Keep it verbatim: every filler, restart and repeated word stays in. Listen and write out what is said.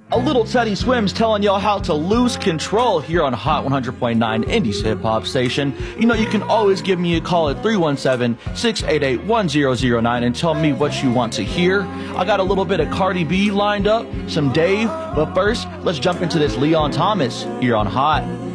A little Teddy Swims telling y'all how to lose control here on Hot one hundred point nine Indies Hip Hop Station. You know, you can always give me a call at three one seven, six eight eight, one zero zero nine and tell me what you want to hear. I got a little bit of Cardi B lined up, some Dave, but first, let's jump into this Leon Thomas here on Hot.